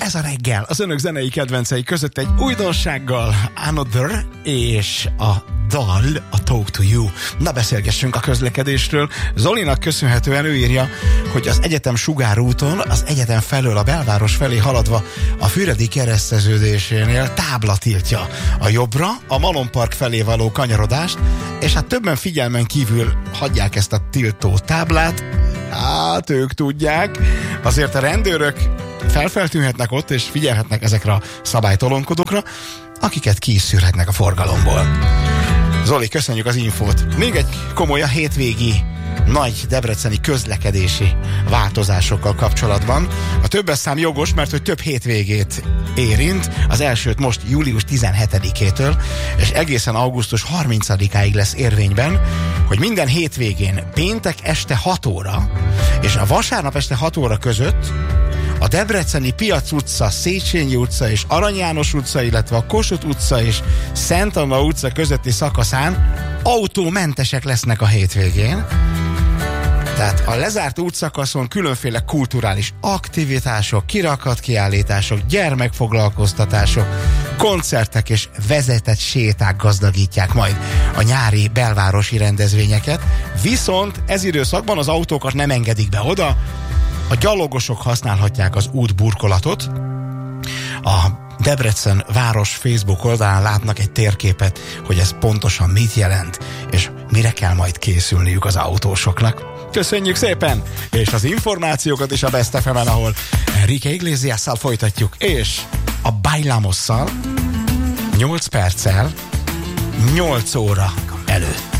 ez a reggel az önök zenei kedvencei között egy újdonsággal, Another és a dal, a Talk to You. Na, beszélgessünk a közlekedésről. Zolinak köszönhetően ő írja, hogy az egyetem sugárúton, az egyetem felől a belváros felé haladva a Füredi kereszteződésénél tábla tiltja a jobbra, a Malompark felé való kanyarodást, és hát többen figyelmen kívül hagyják ezt a tiltó táblát. Hát ők tudják. Azért a rendőrök feltűnhetnek ott, és figyelhetnek ezekre a szabálytalankodókra, akiket ki is szűrhetnek a forgalomból. Zoli, köszönjük az infót. Még egy komoly a hétvégi nagy debreceni közlekedési változásokkal kapcsolatban. A többes szám jogos, mert hogy több hétvégét érint. Az elsőt most július 17-től, és egészen augusztus 30-áig lesz érvényben, hogy minden hétvégén péntek este 6 óra és a vasárnap este 6 óra között a debreceni Piac utca, Széchenyi utca és Arany János utca, illetve a Kossuth utca és Szent Anna utca közötti szakaszán autómentesek lesznek a hétvégén. Tehát a lezárt útszakaszon különféle kulturális aktivitások, kirakatkiállítások, gyermekfoglalkoztatások, koncertek és vezetett séták gazdagítják majd a nyári belvárosi rendezvényeket. Viszont ez időszakban az autókat nem engedik be oda, a gyalogosok használhatják az útburkolatot. A Debrecen város Facebook oldalán látnak egy térképet, hogy ez pontosan mit jelent, és mire kell majd készülniük az autósoknak. Köszönjük szépen! És az információkat is a Best FM-en, ahol Enrique Iglesiasszal folytatjuk, és a Bailamosszal 8 perccel 8 óra előtt.